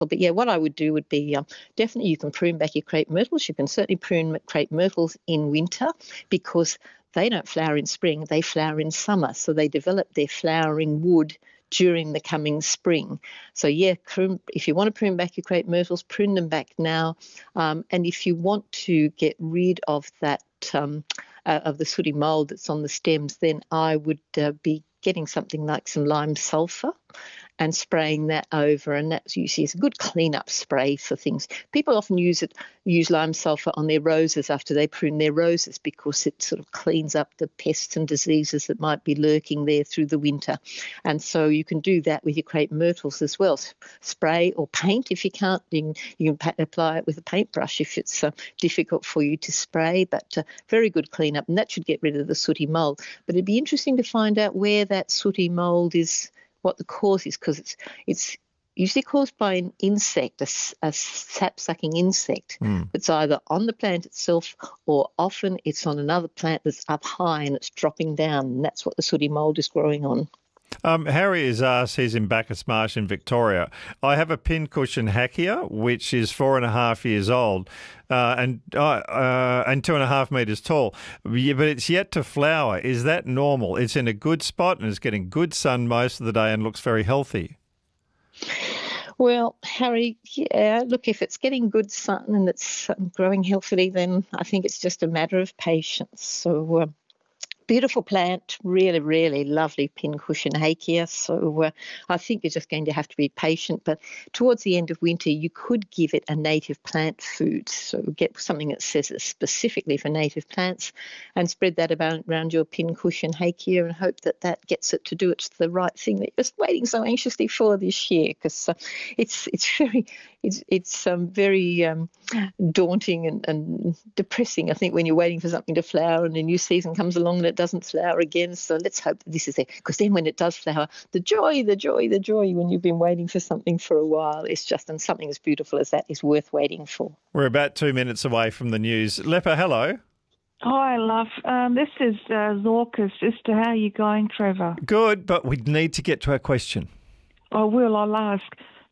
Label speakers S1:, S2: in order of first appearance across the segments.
S1: But yeah, what I would do would be definitely you can prune back your crepe myrtles. You can certainly prune crepe myrtles in winter because they don't flower in spring, they flower in summer. So they develop their flowering wood during the coming spring. So yeah, if you want to prune back your crepe myrtles, prune them back now. And if you want to get rid of that, of the sooty mould that's on the stems, then I would be getting something like some lime sulphur and spraying that over, and that's usually a good clean-up spray for things. People often use lime sulphur on their roses after they prune their roses because it sort of cleans up the pests and diseases that might be lurking there through the winter. And so you can do that with your crepe myrtles as well. Spray or paint if you can't. You can apply it with a paintbrush if it's difficult for you to spray, but very good clean-up, and that should get rid of the sooty mould. But it'd be interesting to find out where that sooty mould is, what the cause is, because it's usually caused by an insect, a sap-sucking insect. It's either on the plant itself or often it's on another plant that's up high and it's dropping down, and that's what the sooty mould is growing on.
S2: Harry has asked, he's in Bacchus Marsh in Victoria. I have a pincushion Hackia, which is 4.5 years old and 2.5 metres tall, but it's yet to flower. Is that normal? It's in a good spot and it's getting good sun most of the day and looks very healthy.
S1: Well, Harry, yeah, look, if it's getting good sun and it's growing healthily, then I think it's just a matter of patience. So beautiful plant, really, really lovely pincushion Hackia. So I think you're just going to have to be patient. But towards the end of winter, you could give it a native plant food. So get something that says it's specifically for native plants and spread that around your pincushion Hackia and hope that that gets it to do it's the right thing that you're just waiting so anxiously for this year, because it's very daunting and depressing, I think, when you're waiting for something to flower and a new season comes along and it doesn't flower again. So let's hope that this is it, because then when it does flower, the joy when you've been waiting for something for a while is just, and something as beautiful as that is worth waiting for.
S2: We're about 2 minutes away from the news. Lepa, hello.
S3: Hi, love. This is Zorka's sister. How are you going, Trevor?
S2: Good, but we need to get to our question.
S3: I'll ask.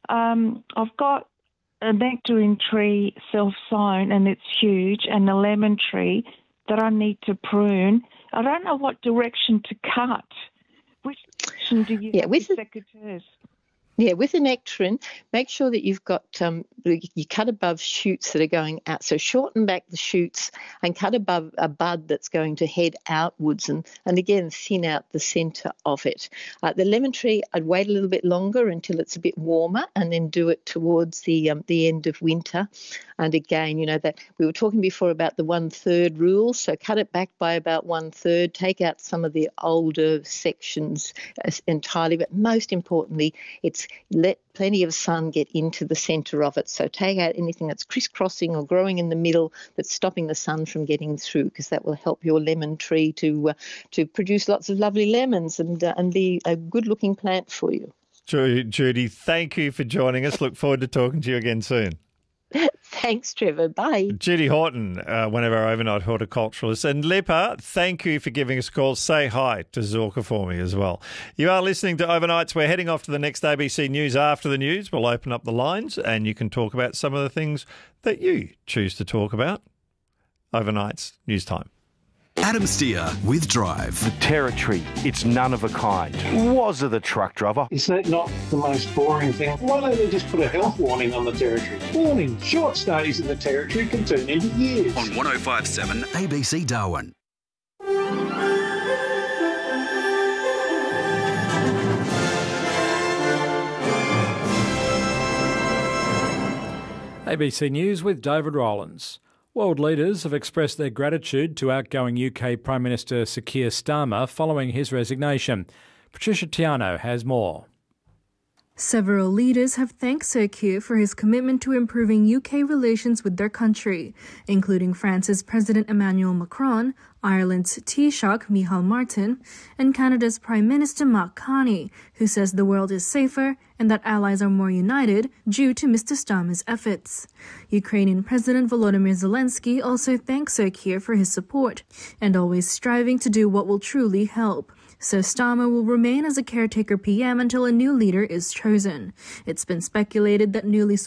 S3: I've got a nectarine tree self-sown and it's huge, and a lemon tree that I need to prune. I don't know what direction to cut. Which direction do you have with secateurs?
S1: Yeah, with the nectarine, make sure that you've got, you cut above shoots that are going out. So shorten back the shoots and cut above a bud that's going to head outwards and again, thin out the centre of it. The lemon tree, I'd wait a little bit longer until it's a bit warmer and then do it towards the end of winter. And again, that we were talking before about the 1/3 rule. So cut it back by about 1/3, take out some of the older sections entirely. But most importantly, it's let plenty of sun get into the centre of it. So take out anything that's crisscrossing or growing in the middle that's stopping the sun from getting through, because that will help your lemon tree to produce lots of lovely lemons and be a good-looking plant for you.
S2: Judy, thank you for joining us. Look forward to talking to you again soon.
S1: Thanks, Trevor. Bye.
S2: Judy Horton, one of our overnight horticulturalists. And Lepa, thank you for giving us a call. Say hi to Zorka for me as well. You are listening to Overnights. We're heading off to the next ABC News. After the news, we'll open up the lines and you can talk about some of the things that you choose to talk about. Overnights, news time.
S4: Adam Steer with Drive.
S5: The Territory, it's none of a kind. Was it the truck driver?
S6: Is that not the most boring thing? Why don't they just put a health warning on the Territory? Warning, short stays in the Territory can turn into years.
S4: On 105.7 ABC Darwin.
S7: ABC News with David Rowlands. World leaders have expressed their gratitude to outgoing UK Prime Minister Sir Keir Starmer following his resignation. Patricia Tiano has more.
S8: Several leaders have thanked Sir Keir for his commitment to improving UK relations with their country, including France's President Emmanuel Macron, Ireland's Taoiseach Micheál Martin, and Canada's Prime Minister Mark Carney, who says the world is safer and that allies are more united due to Mr. Starmer's efforts. Ukrainian President Volodymyr Zelensky also thanked Sir Keir for his support and always striving to do what will truly help. So Starmer will remain as a caretaker PM until a new leader is chosen. It's been speculated that newly